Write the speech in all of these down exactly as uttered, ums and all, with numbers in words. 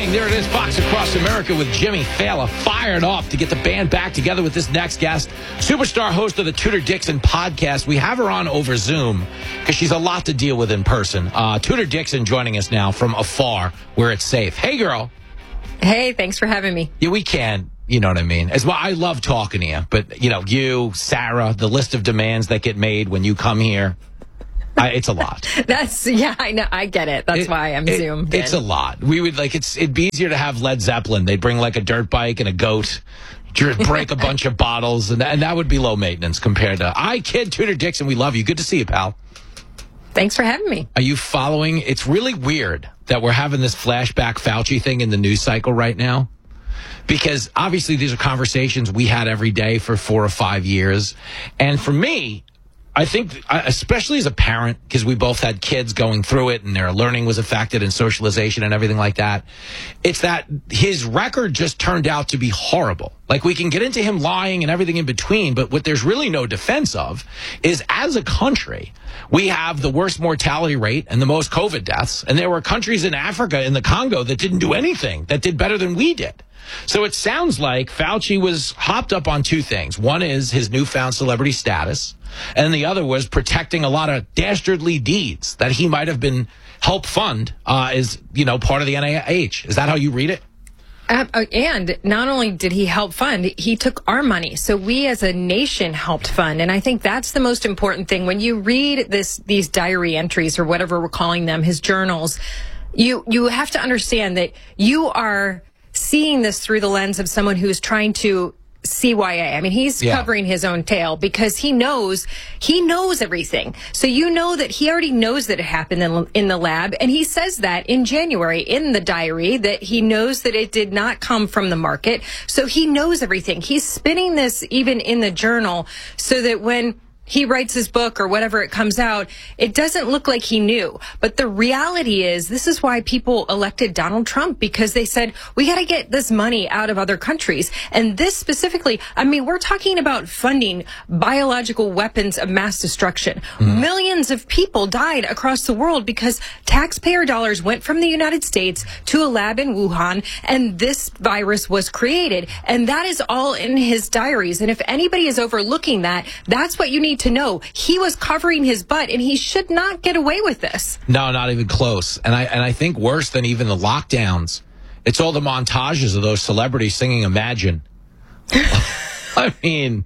morning. There it is, Fox Across America with Jimmy Fallon, fired up to get the band back together with this next guest, superstar host of the Tudor Dixon podcast. We have her on over Zoom because she's a lot to deal with in person. Uh, Tudor Dixon joining us now from afar where it's safe. Hey, girl. Hey, thanks for having me. Yeah, we can. You know what I mean? As well, I love talking to you, but, you know, you, Sarah, the list of demands that get made when you come here. I, it's a lot. That's yeah, I know. I get it. That's it, why I'm it, zoomed. It's in. a lot. We would like it's. It'd be easier to have Led Zeppelin. They'd bring like a dirt bike and a goat, break a bunch of bottles, and, and that would be low maintenance compared to. I kid Tudor Dixon. We love you. Good to see you, pal. Thanks for having me. Are you following? It's really weird that we're having this flashback Fauci thing in the news cycle right now. Because obviously these are conversations we had every day for four or five years. And for me, I think, especially as a parent, because we both had kids going through it and their learning was affected and socialization and everything like that, it's that his record just turned out to be horrible. Like, we can get into him lying and everything in between, but what there's really no defense of is, as a country, we have the worst mortality rate and the most COVID deaths. And there were countries in Africa, in the Congo, that didn't do anything, that did better than we did. So it sounds like Fauci was hopped up on two things. One is his newfound celebrity status, and the other was protecting a lot of dastardly deeds that he might have been help fund uh, as, you know, part of the N I H. Is that how you read it? Uh, and not only did he help fund, he took our money. So we as a nation helped fund. And I think that's the most important thing. When you read this, these diary entries or whatever we're calling them, his journals, you, you have to understand that you are seeing this through the lens of someone who is trying to C Y A. I mean, he's yeah. covering his own tail because he knows, he knows everything. So you know that he already knows that it happened in, in the lab. And he says that in January in the diary that he knows that it did not come from the market. So he knows everything. He's spinning this even in the journal so that when he writes his book or whatever it comes out, it doesn't look like he knew. But the reality is, this is why people elected Donald Trump, because they said, we got to get this money out of other countries. And this specifically, I mean, we're talking about funding biological weapons of mass destruction. Mm. Millions of people died across the world because taxpayer dollars went from the United States to a lab in Wuhan, and this virus was created. And that is all in his diaries. And if anybody is overlooking that, that's what you need to know. He was covering his butt, and he should not get away with this. No, not even close. And I and I think worse than even the lockdowns, it's all the montages of those celebrities singing Imagine. I mean,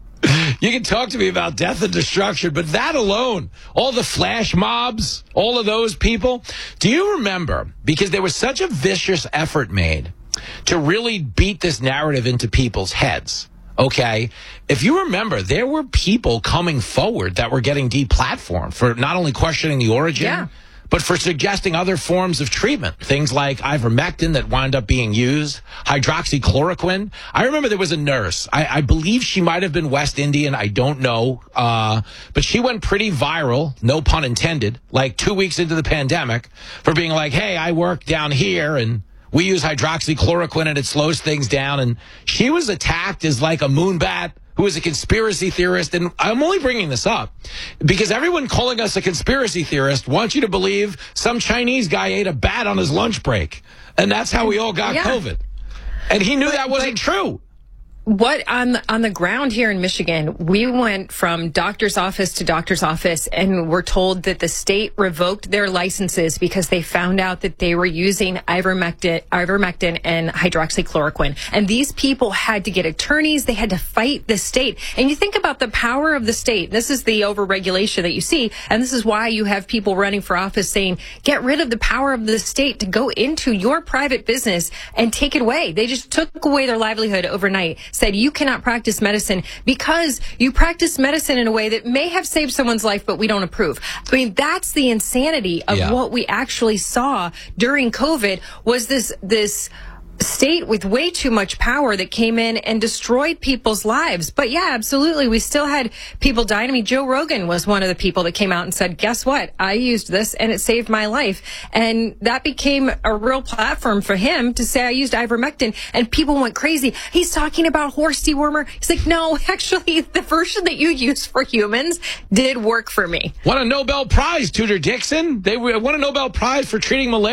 you can talk to me about death and destruction, but that alone, all the flash mobs, all of those people. Do you remember? Because there was such a vicious effort made to really beat this narrative into people's heads. Okay, if you remember, there were people coming forward that were getting deplatformed for not only questioning the origin, yeah. but for suggesting other forms of treatment. Things like ivermectin that wound up being used, hydroxychloroquine. I remember there was a nurse. I, I believe she might have been West Indian. I don't know. Uh, but she went pretty viral, no pun intended, like two weeks into the pandemic for being like, hey, I work down here and we use hydroxychloroquine and it slows things down. And she was attacked as like a moonbat who is a conspiracy theorist. And I'm only bringing this up because everyone calling us a conspiracy theorist wants you to believe some Chinese guy ate a bat on his lunch break. And that's how we all got yeah. COVID. And he knew but, that wasn't but- true. What on the, on the ground here in Michigan, we went from doctor's office to doctor's office and were told that the state revoked their licenses because they found out that they were using ivermectin, ivermectin and hydroxychloroquine. And these people had to get attorneys. They had to fight the state. And you think about the power of the state. This is the overregulation that you see. And this is why you have people running for office saying, get rid of the power of the state to go into your private business and take it away. They just took away their livelihood overnight. Said you cannot practice medicine because you practice medicine in a way that may have saved someone's life, but we don't approve. I mean, that's the insanity of yeah. what we actually saw during COVID was this, this state with way too much power that came in and destroyed people's lives. But yeah, absolutely. We still had people dying. I mean, Joe Rogan was one of the people that came out and said, guess what? I used this and it saved my life. And that became a real platform for him to say, I used ivermectin, and people went crazy. He's talking about horse dewormer. He's like, no, actually, the version that you use for humans did work for me. Won a Nobel Prize, Tudor Dixon. They won a Nobel Prize for treating malaria.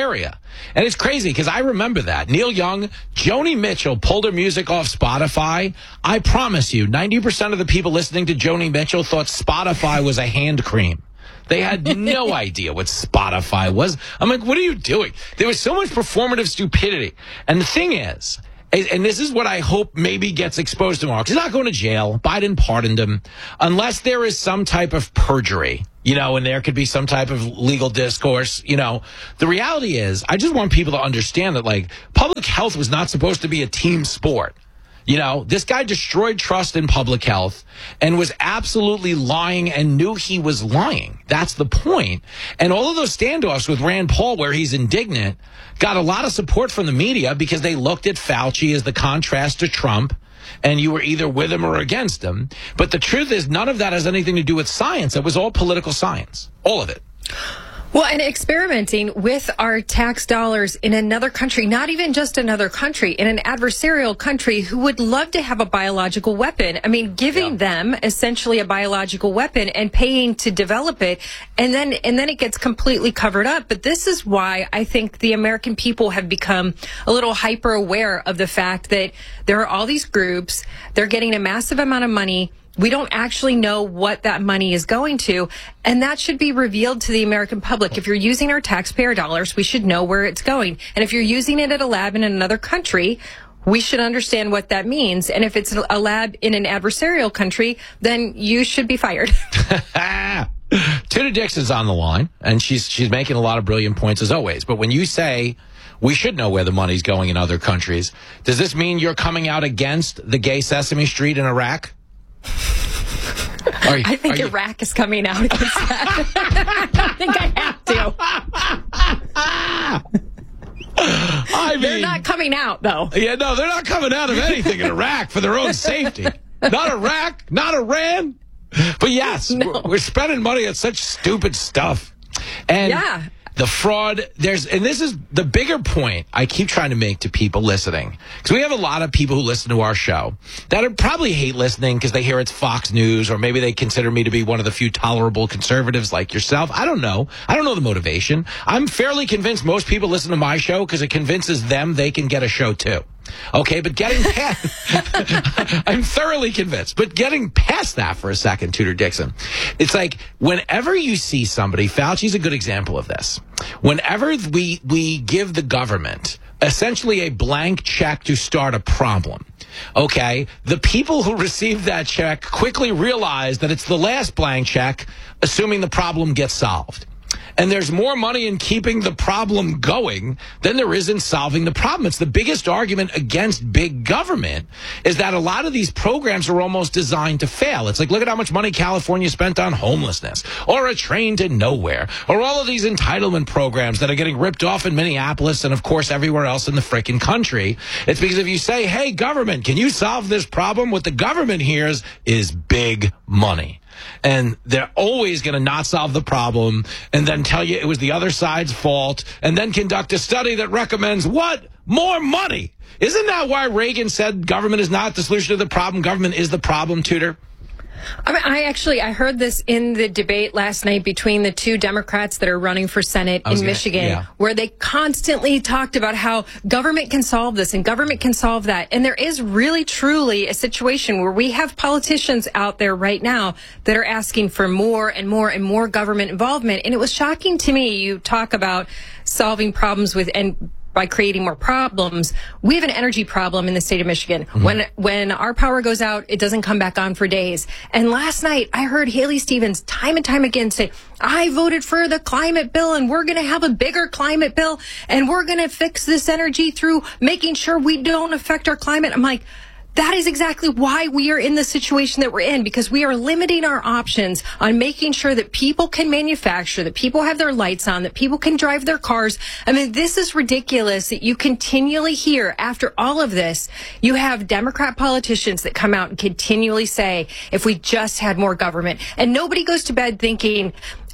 And it's crazy because I remember that. Neil Young, Joni Mitchell pulled her music off Spotify. I promise you, ninety percent of the people listening to Joni Mitchell thought Spotify was a hand cream. They had no idea what Spotify was. I'm like, what are you doing? There was so much performative stupidity. And the thing is, and this is what I hope maybe gets exposed tomorrow, because he's not going to jail. Biden pardoned him. Unless there is some type of perjury, you know, and there could be some type of legal discourse, you know. The reality is, I just want people to understand that, like, public health was not supposed to be a team sport. You know, this guy destroyed trust in public health and was absolutely lying and knew he was lying. That's the point. And all of those standoffs with Rand Paul, where he's indignant, got a lot of support from the media because they looked at Fauci as the contrast to Trump, and you were either with him or against him. But the truth is, none of that has anything to do with science. It was all political science. All of it. Well, and experimenting with our tax dollars in another country, not even just another country, in an adversarial country who would love to have a biological weapon. I mean, giving yeah. them essentially a biological weapon and paying to develop it, and then and then it gets completely covered up. But this is why I think the American people have become a little hyper aware of the fact that there are all these groups, they're getting a massive amount of money. We don't actually know what that money is going to, and that should be revealed to the American public. If you're using our taxpayer dollars, we should know where it's going. And if you're using it at a lab in another country, we should understand what that means. And if it's a lab in an adversarial country, then you should be fired. Tudor Dixon's on the line, and she's she's making a lot of brilliant points as always. But when you say we should know where the money's going in other countries, does this mean you're coming out against the gay Sesame Street in Iraq? You, I think Iraq you... is coming out against that. I think I have to. I mean, they're not coming out, though. Yeah, no, they're not coming out of anything in Iraq for their own safety. Not Iraq, not Iran. But yes, no. we're, we're spending money on such stupid stuff. And yeah. the fraud, there's, and this is the bigger point I keep trying to make to people listening. Because we have a lot of people who listen to our show that are probably hate listening because they hear it's Fox News, or maybe they consider me to be one of the few tolerable conservatives like yourself. I don't know. I don't know the motivation. I'm fairly convinced most people listen to my show because it convinces them they can get a show too. Okay, but getting past, I'm thoroughly convinced, but getting past that for a second, Tudor Dixon, it's like whenever you see somebody, Fauci's a good example of this. Whenever we, we give the government essentially a blank check to start a problem, okay, the people who receive that check quickly realize that it's the last blank check, assuming the problem gets solved. And there's more money in keeping the problem going than there is in solving the problem. It's the biggest argument against big government is that a lot of these programs are almost designed to fail. It's like, look at how much money California spent on homelessness, or a train to nowhere, or all of these entitlement programs that are getting ripped off in Minneapolis and, of course, everywhere else in the frickin' country. It's because if you say, hey, government, can you solve this problem? What the government hears is big money. And they're always going to not solve the problem and then tell you it was the other side's fault and then conduct a study that recommends what? More money. Isn't that why Reagan said government is not the solution to the problem? Government is the problem, Tudor? I mean, I actually, I heard this in the debate last night between the two Democrats that are running for Senate in gonna, Michigan, yeah. where they constantly talked about how government can solve this and government can solve that. And there is really, truly a situation where we have politicians out there right now that are asking for more and more and more government involvement. And it was shocking to me. You talk about solving problems with, and by creating more problems. We have an energy problem in the state of Michigan. Mm-hmm. When when our power goes out, it doesn't come back on for days. And last night, I heard Haley Stevens time and time again say, I voted for the climate bill, and we're going to have a bigger climate bill, and we're going to fix this energy through making sure we don't affect our climate. I'm like, that is exactly why we are in the situation that we're in, because we are limiting our options on making sure that people can manufacture, that people have their lights on, that people can drive their cars. I mean, this is ridiculous that you continually hear after all of this, you have Democrat politicians that come out and continually say, if we just had more government. And nobody goes to bed thinking,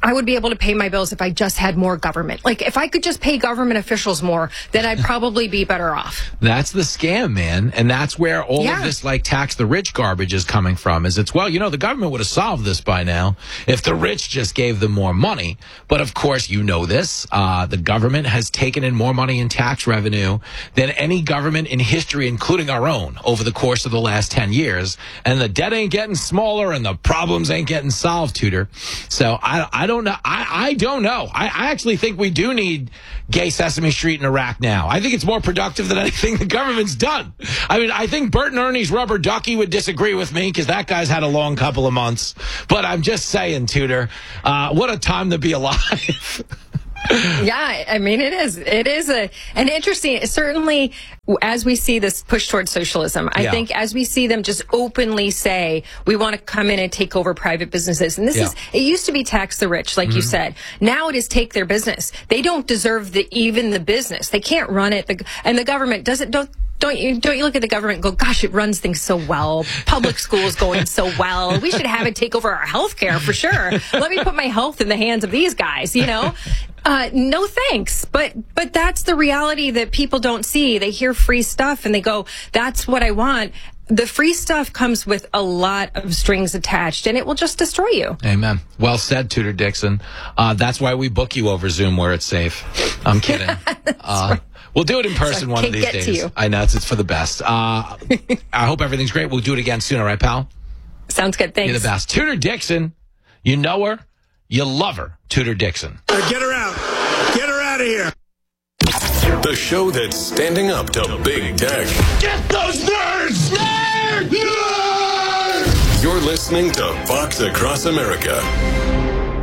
I would be able to pay my bills if I just had more government. Like, if I could just pay government officials more, then I'd probably be better off. That's the scam, man. And that's where all Yeah. of this, like, tax the rich garbage is coming from. Is it's, well, you know, the government would have solved this by now if the rich just gave them more money. But, of course, you know this. Uh, the government has taken in more money in tax revenue than any government in history, including our own, over the course of the last ten years. And the debt ain't getting smaller and the problems ain't getting solved, Tudor. So I, I don't know. I, I don't know. I, I actually think we do need gay Sesame Street in Iraq now. I think it's more productive than anything the government's done. I mean, I think Bert and Ernie's rubber ducky would disagree with me because that guy's had a long couple of months. But I'm just saying, Tudor, uh, what a time to be alive. Yeah, I mean, it is. It is a an interesting, certainly, as we see this push towards socialism, I Yeah. think as we see them just openly say, we want to come in and take over private businesses. And this Yeah. is, it used to be tax the rich, like you said. Now it is take their business. They don't deserve the even the business. They can't run it. The, and the government doesn't, don't, Don't you don't you look at the government and go, gosh, it runs things so well. Public schools going so well. We should have it take over our health care for sure. Let me put my health in the hands of these guys, you know? Uh, no thanks. But but that's the reality that people don't see. They hear free stuff and they go, that's what I want. The free stuff comes with a lot of strings attached, and it will just destroy you. Amen. Well said, Tudor Dixon. Uh, that's why we book you over Zoom where it's safe. I'm kidding. uh, we'll do it in person So I one of can't these get days. to you. I know, it's, it's for the best. Uh, I hope everything's great. We'll do it again soon, all right, pal? Sounds good. Thanks. You're the best. Tudor Dixon, you know her, you love her, Tudor Dixon. Uh, get her out. Get her out of here. The show that's standing up to big tech. Get those nerds! Nerds! Nerds! You're listening to Fox Across America.